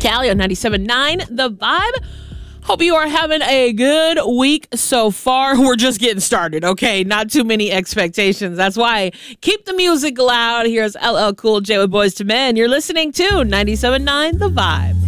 Callie on 97.9 The Vibe. Hope you are having a good week so far. We're just getting started, okay? Not too many expectations. That's why keep the music loud. Here's LL Cool J with Boys to Men. You're listening to 97.9 The Vibe.